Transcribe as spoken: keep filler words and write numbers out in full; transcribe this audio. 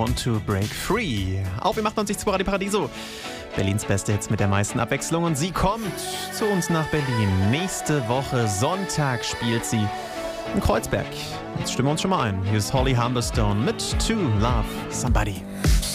Want to Break Free. Auf im achtundneunzig Komma zwei Radio Paradiso. Berlins beste Hits mit der meisten Abwechslung. Und sie kommt zu uns nach Berlin. Nächste Woche Sonntag spielt sie in Kreuzberg. Jetzt stimmen wir uns schon mal ein. Hier ist Holly Humberstone mit To Love Somebody.